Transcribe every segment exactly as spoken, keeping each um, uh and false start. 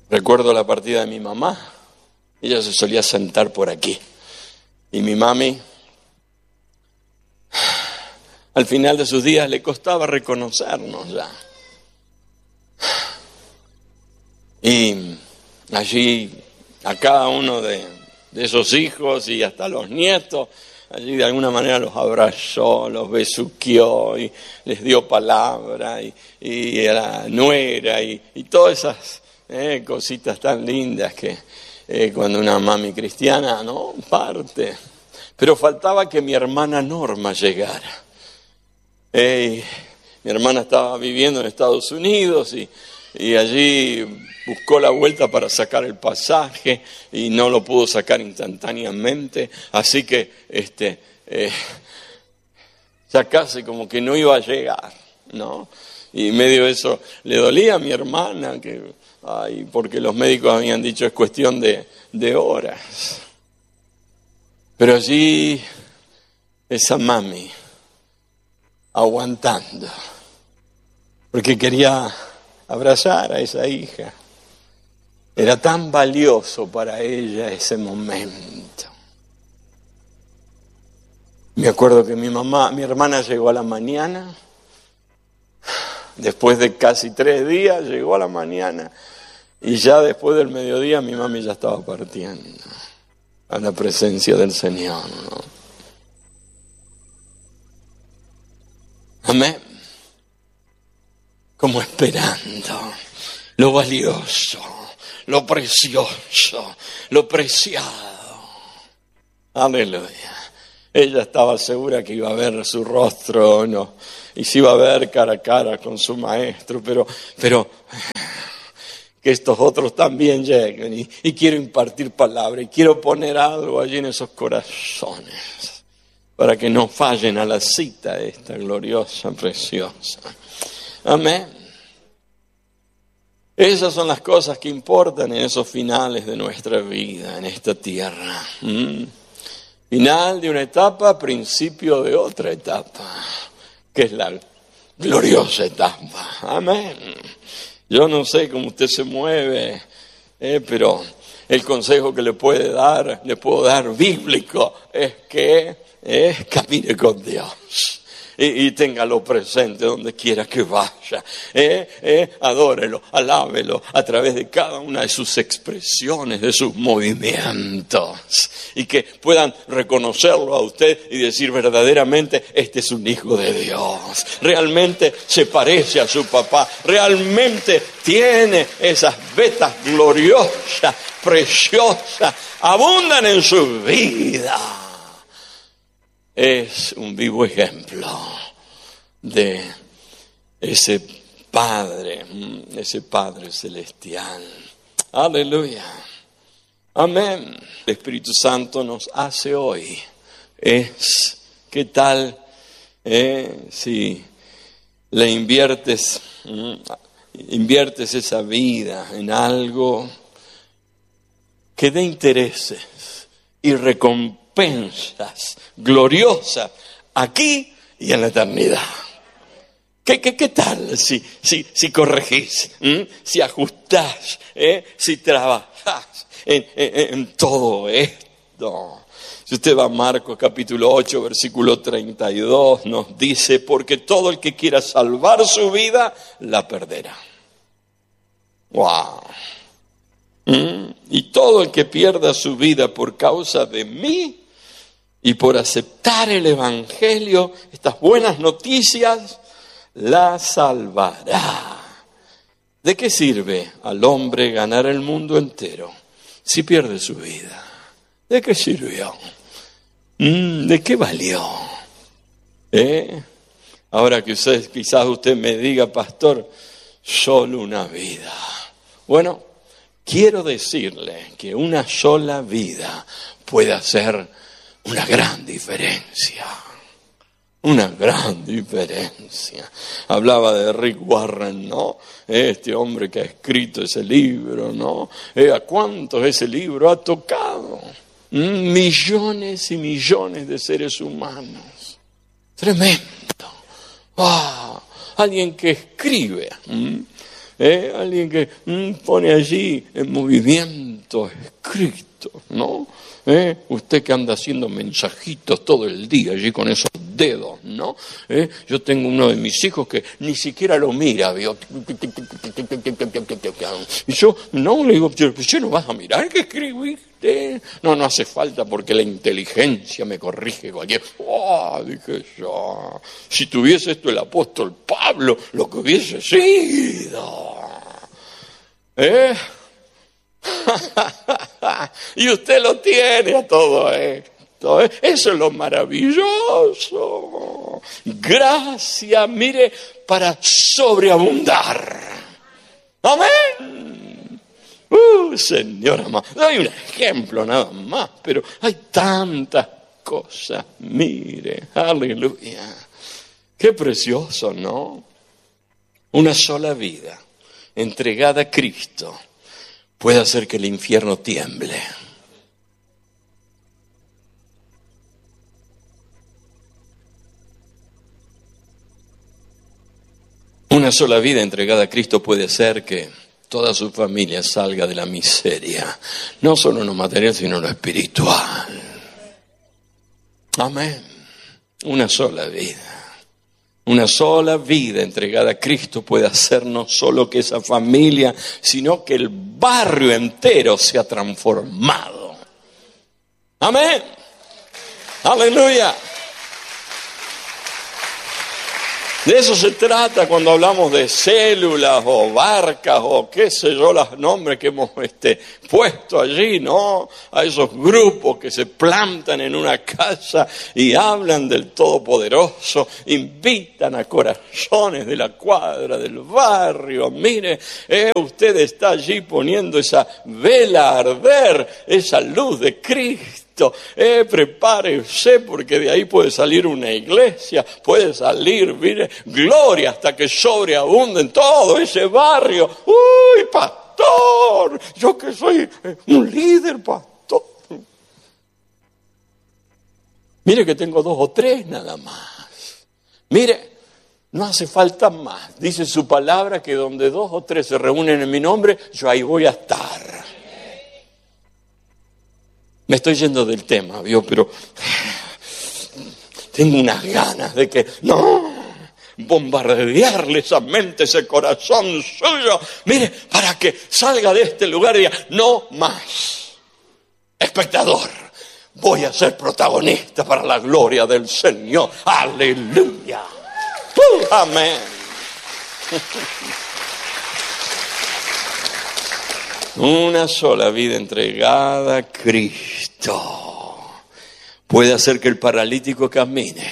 Recuerdo la partida de mi mamá. Ella se solía sentar por aquí. Y mi mami, al final de sus días, le costaba reconocernos ya. Y allí, a cada uno de, de esos hijos y hasta los nietos, allí de alguna manera los abrazó, los besuqueó y les dio palabra y, y era nuera y, y todas esas eh, cositas tan lindas que eh, cuando una mami cristiana no parte. Pero faltaba que mi hermana Norma llegara. Eh, mi hermana estaba viviendo en Estados Unidos y, y allí buscó la vuelta para sacar el pasaje y no lo pudo sacar instantáneamente, así que este, eh, ya casi como que no iba a llegar, ¿no? Y medio de eso le dolía a mi hermana, que, ay, porque los médicos habían dicho es cuestión de, de horas. Pero allí esa mami aguantando, porque quería abrazar a esa hija. Era tan valioso para ella ese momento. Me acuerdo que mi mamá, mi hermana llegó a la mañana, después de casi tres días llegó a la mañana, y ya después del mediodía mi mami ya estaba partiendo a la presencia del Señor, ¿no? Amén. Como esperando lo valioso, lo precioso, lo preciado. Aleluya. Ella estaba segura que iba a ver su rostro, ¿no? Y se iba a ver cara a cara con su maestro, pero, pero que estos otros también lleguen y, y quiero impartir palabra y quiero poner algo allí en esos corazones para que no fallen a la cita esta gloriosa, preciosa. Amén. Esas son las cosas que importan en esos finales de nuestra vida, en esta tierra. ¿Mm? Final de una etapa, principio de otra etapa, que es la gloriosa etapa. Amén. Yo no sé cómo usted se mueve, eh, pero el consejo que le puede dar, le puedo dar bíblico, es que eh, camine con Dios. Y, y téngalo presente donde quiera que vaya. Eh, eh, adórelo, alábelo a través de cada una de sus expresiones, de sus movimientos. Y que puedan reconocerlo a usted y decir verdaderamente, este es un hijo de Dios. Realmente se parece a su papá. Realmente tiene esas vetas gloriosas, preciosas, abundan en su vida. Es un vivo ejemplo de ese Padre, ese Padre celestial. Aleluya. Amén. El Espíritu Santo nos hace hoy. Es, ¿qué tal eh, si le inviertes, inviertes esa vida en algo que dé intereses y recompensas? Pensas gloriosas aquí y en la eternidad. ¿Qué, qué, qué tal si, si, si corregís, ¿m? si ajustás, ¿eh? si trabajás en, en, en todo esto? Si usted va a Marcos capítulo ocho, versículo treinta y dos, nos dice, porque todo el que quiera salvar su vida, la perderá. ¡Wow! ¿Mm? Y todo el que pierda su vida por causa de mí, y por aceptar el Evangelio, estas buenas noticias, la salvará. ¿De qué sirve al hombre ganar el mundo entero si pierde su vida? ¿De qué sirvió? ¿De qué valió? ¿Eh? Ahora que usted, quizás usted me diga, pastor, solo una vida. Bueno, quiero decirle que una sola vida puede hacer una gran diferencia, una gran diferencia. Hablaba de Rick Warren, ¿no? Este hombre que ha escrito ese libro, ¿no? Eh, ¿A cuántos ese libro ha tocado? ¿Mm? Millones y millones de seres humanos. Tremendo. ¡Wow! Alguien que escribe. ¿Mm? ¿Eh? Alguien que mm, pone allí en movimiento escrito, ¿no? ¿Eh? Usted que anda haciendo mensajitos todo el día allí con esos dedos, ¿no? ¿Eh? Yo tengo uno de mis hijos que ni siquiera lo mira, ¿vio? Y yo, no, le digo, ¿yo no vas a mirar qué escribiste? No, no hace falta porque la inteligencia me corrige cualquier... ¡Oh! Dije yo, si tuviese esto el apóstol Pablo, lo que hubiese sido. ¿Eh? Y usted lo tiene a todo esto. ¿eh? Eso es lo maravilloso. Gracia, mire, para sobreabundar. Amén. Uh, Señor amado. Doy un ejemplo nada más, pero hay tantas cosas. Mire, aleluya. Qué precioso, ¿no? Una sola vida entregada a Cristo puede hacer que el infierno tiemble. Una sola vida entregada a Cristo puede hacer que toda su familia salga de la miseria, no solo en lo material, sino en lo espiritual. Amén. Una sola vida. Una sola vida entregada a Cristo puede hacer no solo que esa familia, sino que el barrio entero sea transformado. Amén. Aleluya. De eso se trata cuando hablamos de células o barcas o qué sé yo, los nombres que hemos este, puesto allí, ¿no? A esos grupos que se plantan en una casa y hablan del Todopoderoso, invitan a corazones de la cuadra, del barrio. Mire, eh, usted está allí poniendo esa vela a arder, esa luz de Cristo. Eh, prepárese porque de ahí puede salir una iglesia, puede salir, mire, gloria hasta que sobreabunde en todo ese barrio. ¡Uy, pastor! Yo que soy un líder, pastor. Mire que tengo dos o tres nada más. Mire, no hace falta más. Dice su palabra que donde dos o tres se reúnen en mi nombre, yo ahí voy a estar. Me estoy yendo del tema, ¿vio? Pero tengo unas ganas de que, no, bombardearle esa mente, ese corazón suyo. Mire, para que salga de este lugar y diga, no más, espectador, voy a ser protagonista para la gloria del Señor. Aleluya. Uh, amén. Una sola vida entregada a Cristo puede hacer que el paralítico camine,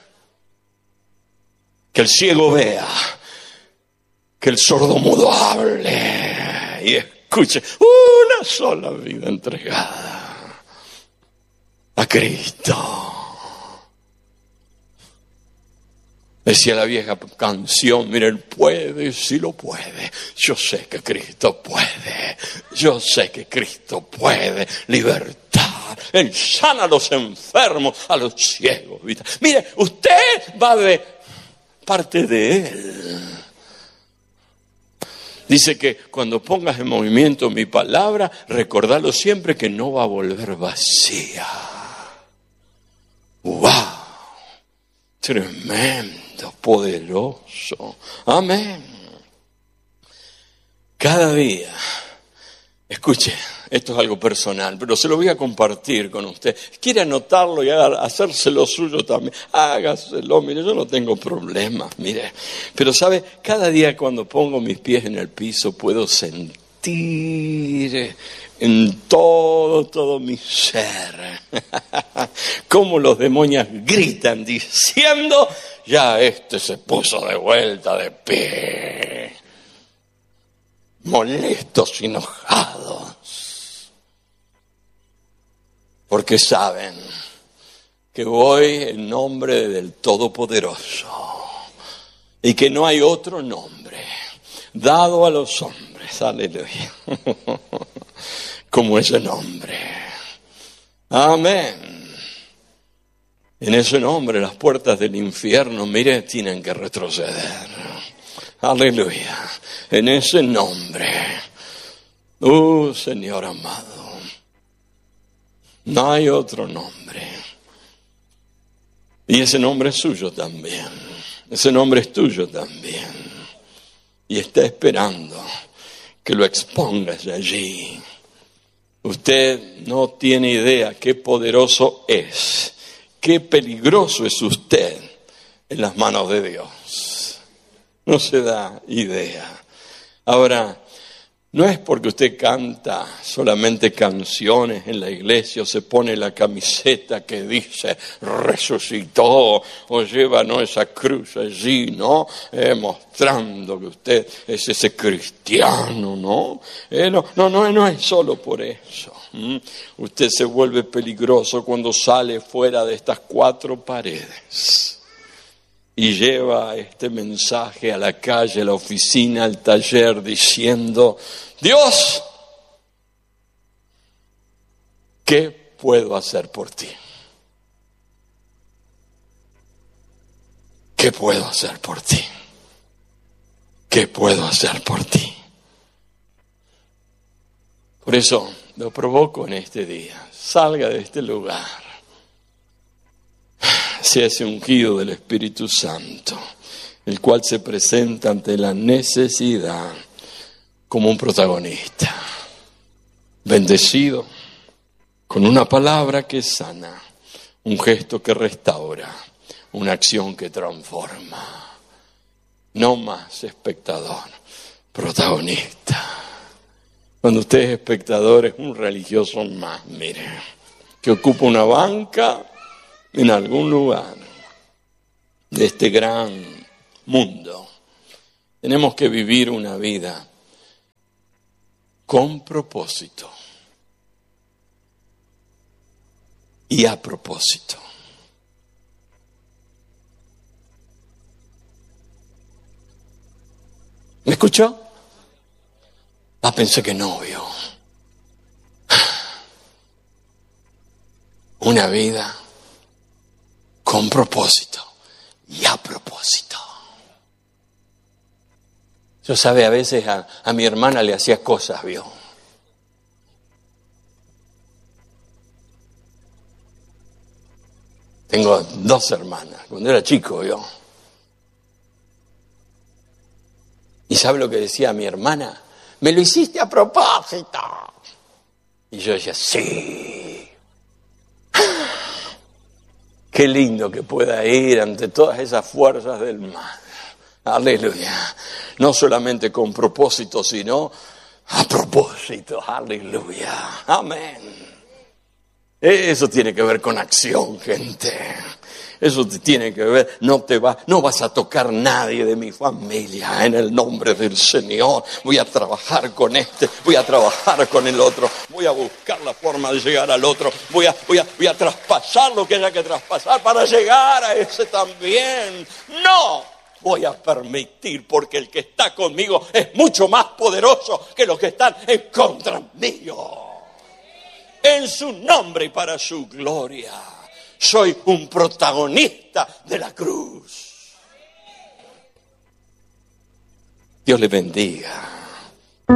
que el ciego vea, que el sordo mudo hable y escuche. Una sola vida entregada a Cristo. Decía la vieja canción, mire, Él puede, sí lo puede. Yo sé que Cristo puede. Yo sé que Cristo puede libertar. Él sana a los enfermos, a los ciegos. Mire, usted va de parte de Él. Dice que cuando pongas en movimiento mi palabra, recordalo siempre que no va a volver vacía. ¡Wow! Tremendo, poderoso. Amén. Cada día, escuche, esto es algo personal, pero se lo voy a compartir con usted. Quiere anotarlo y hacérselo suyo también, hágaselo. Mire, yo no tengo problemas, mire. Pero sabe, cada día cuando pongo mis pies en el piso puedo sentir en todo, todo mi ser cómo los demonios gritan diciendo, ya este se puso de vuelta de pie, molestos y enojados, porque saben que voy en nombre del Todopoderoso y que no hay otro nombre dado a los hombres, aleluya, como ese nombre. Amén. En ese nombre las puertas del infierno, mire, tienen que retroceder. Aleluya. En ese nombre. Oh, Señor amado. No hay otro nombre. Y ese nombre es suyo también. Ese nombre es tuyo también. Y está esperando que lo expongas allí. Usted no tiene idea qué poderoso es, qué peligroso es usted en las manos de Dios. No se da idea. Ahora, no es porque usted canta solamente canciones en la iglesia o se pone la camiseta que dice resucitó o lleva no esa cruz allí, ¿no? Eh, mostrando que usted es ese cristiano, ¿no? Eh, no, no, no, no es solo por eso. ¿Mm? Usted se vuelve peligroso cuando sale fuera de estas cuatro paredes y lleva este mensaje a la calle, a la oficina, al taller, diciendo: Dios, ¿qué puedo hacer por ti? ¿Qué puedo hacer por ti? ¿Qué puedo hacer por ti? Por eso lo provoco en este día. Salga de este lugar. Sea ese ungido del Espíritu Santo, el cual se presenta ante la necesidad como un protagonista, bendecido, con una palabra que sana, un gesto que restaura, una acción que transforma. No más espectador, protagonista. Cuando usted es espectador es un religioso más, mire, que ocupa una banca en algún lugar de este gran mundo. Tenemos que vivir una vida con propósito y a propósito. ¿Me escuchó? Ah, pensé que no vio. Una vida con propósito y a propósito. Yo sabe, a veces a, a mi hermana le hacía cosas, ¿vio? Tengo dos hermanas, cuando era chico, ¿vio? ¿Y sabe lo que decía mi hermana? Me lo hiciste a propósito. Y yo decía, sí. Qué lindo que pueda ir ante todas esas fuerzas del mal. Aleluya. No solamente con propósito, sino a propósito. Aleluya. Amén. Eso tiene que ver con acción, gente. Eso te tiene que ver, no te va, no vas a tocar nadie de mi familia en el nombre del Señor. Voy a trabajar con este, voy a trabajar con el otro, voy a buscar la forma de llegar al otro, voy a, voy a, voy a traspasar lo que haya que traspasar para llegar a ese también. No voy a permitir, porque el que está conmigo es mucho más poderoso que los que están en contra mío. En su nombre y para su gloria. Soy un protagonista de la cruz. Dios le bendiga.